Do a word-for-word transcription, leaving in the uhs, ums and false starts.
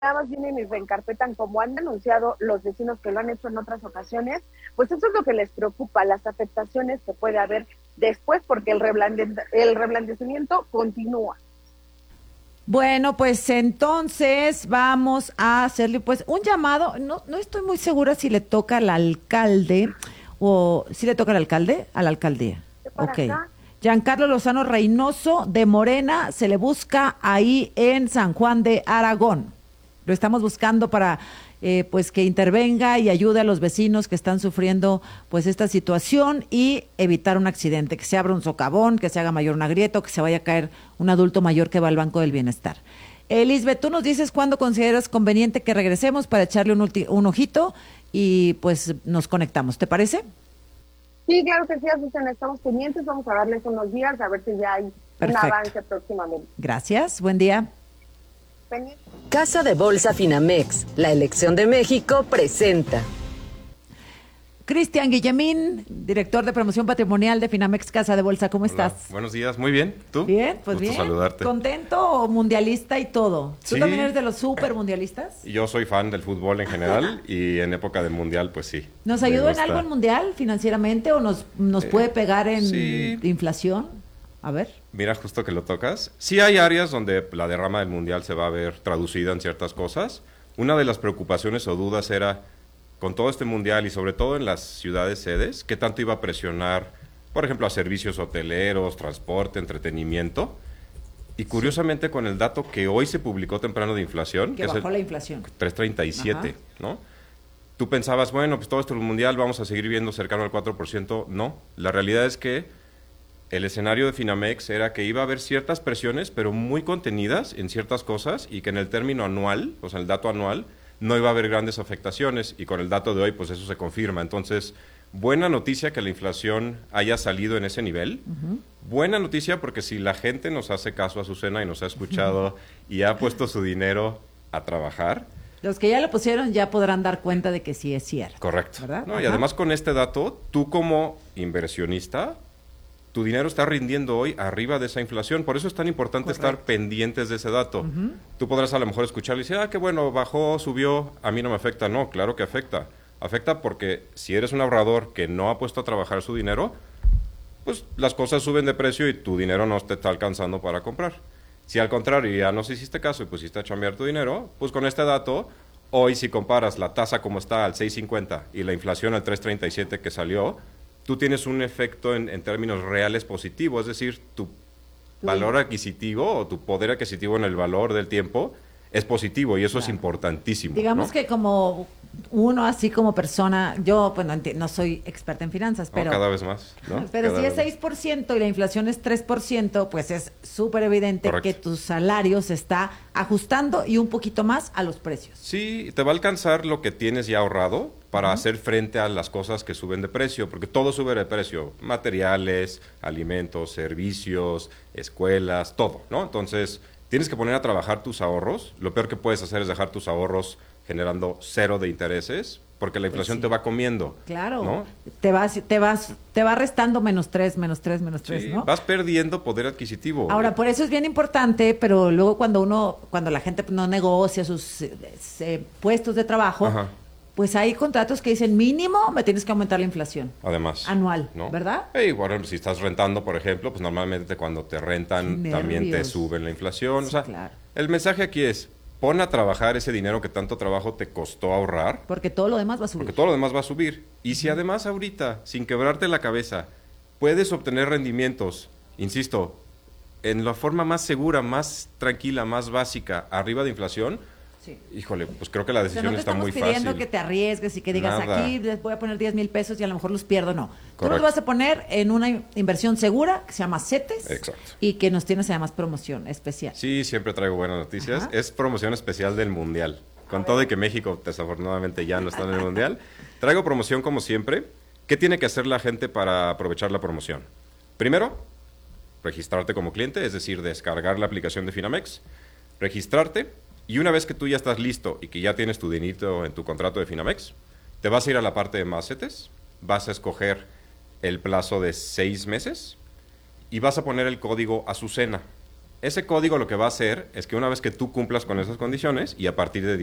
más vienen y reencarpetan, como han denunciado los vecinos que lo han hecho en otras ocasiones, pues eso es lo que les preocupa, las afectaciones que puede haber después, porque el, reblande, el reblandecimiento continúa. Bueno, pues entonces vamos a hacerle pues un llamado. No, no estoy muy segura si le toca al alcalde o si le toca al alcalde, a la alcaldía. Ok. Acá. Giancarlo Lozano Reynoso de Morena se le busca ahí en San Juan de Aragón. Lo estamos buscando para eh, pues que intervenga y ayude a los vecinos que están sufriendo pues esta situación y evitar un accidente, que se abra un socavón, que se haga mayor una grieta o que se vaya a caer un adulto mayor que va al Banco del Bienestar. Elizabeth, tú nos dices cuándo consideras conveniente que regresemos para echarle un, ulti- un ojito y pues nos conectamos, ¿te parece? Sí, claro que sí, Azucena, estamos pendientes, vamos a darles unos días a ver si ya hay Perfecto. un avance próximamente. Gracias, buen día. Casa de Bolsa Finamex, la elección de México presenta. Cristian Guillemín, director de promoción patrimonial de Finamex Casa de Bolsa, ¿cómo Hola, estás? Buenos días, muy bien, ¿tú? Bien, pues Gusto bien. saludarte. ¿Contento, mundialista y todo? ¿Tú Sí. también eres de los super mundialistas? Yo soy fan del fútbol en general y en época del mundial, pues sí. ¿Nos me ayudó en gusta. algo el mundial financieramente o nos, nos puede pegar en sí. inflación? A ver. Mira, justo que lo tocas. Sí hay áreas donde la derrama del mundial se va a ver traducida en ciertas cosas. Una de las preocupaciones o dudas era, con todo este mundial y sobre todo en las ciudades sedes, ¿qué tanto iba a presionar, por ejemplo, a servicios hoteleros, transporte, entretenimiento? Y curiosamente con el dato que hoy se publicó temprano de inflación, Que que bajó es el la inflación. tres treinta y siete, ¿no? Tú pensabas, bueno, pues todo esto el mundial vamos a seguir viendo cercano al cuatro por ciento. No, la realidad es que el escenario de Finamex era que iba a haber ciertas presiones, pero muy contenidas en ciertas cosas, y que en el término anual, o sea, el dato anual, no iba a haber grandes afectaciones, y con el dato de hoy, pues eso se confirma. Entonces, buena noticia que la inflación haya salido en ese nivel. Uh-huh. Buena noticia porque si la gente nos hace caso a Azucena y nos ha escuchado uh-huh. y ha puesto su dinero a trabajar. Los que ya lo pusieron ya podrán dar cuenta de que sí es cierto. Correcto. ¿Verdad? No, y además con este dato, tú como inversionista, tu dinero está rindiendo hoy arriba de esa inflación. Por eso es tan importante Correcto. estar pendientes de ese dato. Uh-huh. Tú podrás a lo mejor escucharlo y decir, ah, qué bueno, bajó, subió, a mí no me afecta. No, claro que afecta. Afecta porque si eres un ahorrador que no ha puesto a trabajar su dinero, pues las cosas suben de precio y tu dinero no te está alcanzando para comprar. Si al contrario ya no se hiciste caso y pusiste a chambear tu dinero, pues con este dato, hoy si comparas la tasa como está al seis cincuenta y la inflación al tres treinta y siete que salió, tú tienes un efecto en, en términos reales positivo, es decir, tu valor adquisitivo o tu poder adquisitivo en el valor del tiempo es positivo y eso claro. es importantísimo. Digamos ¿no? que como uno así como persona, yo pues no, no soy experta en finanzas, pero... No, cada vez más, ¿no? Pero cada si es seis por ciento y la inflación es tres por ciento, pues es súper evidente Correcto. que tu salario se está ajustando y un poquito más a los precios. Sí, te va a alcanzar lo que tienes ya ahorrado para uh-huh. hacer frente a las cosas que suben de precio, porque todo sube de precio, materiales, alimentos, servicios, escuelas, todo, ¿no? Entonces, tienes que poner a trabajar tus ahorros. Lo peor que puedes hacer es dejar tus ahorros generando cero de intereses, porque la inflación pues sí. te va comiendo. Claro, ¿no? te vas, te vas, te va restando menos tres, menos tres, menos tres, sí, ¿no? Vas perdiendo poder adquisitivo. Ahora, por eso es bien importante, pero luego cuando uno, cuando la gente no negocia sus eh, puestos de trabajo, Ajá. pues hay contratos que dicen mínimo me tienes que aumentar la inflación. Además. Anual, ¿no? ¿verdad? Y bueno, si estás rentando, por ejemplo, pues normalmente cuando te rentan también te suben la inflación. Sí, o sea, claro. El mensaje aquí es, pon a trabajar ese dinero que tanto trabajo te costó ahorrar. Porque todo lo demás va a subir. Porque todo lo demás va a subir. Y si además ahorita, sin quebrarte la cabeza, puedes obtener rendimientos, insisto, en la forma más segura, más tranquila, más básica, arriba de inflación, sí. híjole, pues creo que la decisión o sea, no está muy fácil. No te estamos pidiendo que te arriesgues y que digas, Nada. aquí les voy a poner diez mil pesos y a lo mejor los pierdo, no. Correcto. Tú los vas a poner en una inversión segura, que se llama CETES. Exacto. Y que nos tienes además promoción especial. Sí, siempre traigo buenas noticias. Ajá. Es promoción especial del Mundial. Con todo y que México, desafortunadamente, ya no está en el Mundial. Traigo promoción como siempre. ¿Qué tiene que hacer la gente para aprovechar la promoción? Primero, registrarte como cliente, es decir, descargar la aplicación de Finamex, registrarte, y una vez que tú ya estás listo y que ya tienes tu dinerito en tu contrato de Finamex, te vas a ir a la parte de más CETES, vas a escoger el plazo de seis meses y vas a poner el código Azucena. Ese código lo que va a hacer es que una vez que tú cumplas con esas condiciones y a partir de